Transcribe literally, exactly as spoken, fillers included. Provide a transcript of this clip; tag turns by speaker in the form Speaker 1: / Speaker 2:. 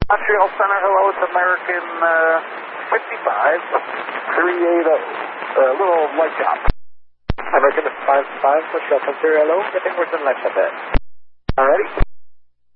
Speaker 1: Montreal Center, hello, it's American uh, fifty-five, three eighty, uh, little light job.
Speaker 2: American five five, Montreal Center, hello, getting worse than light shot there.
Speaker 1: Alrighty.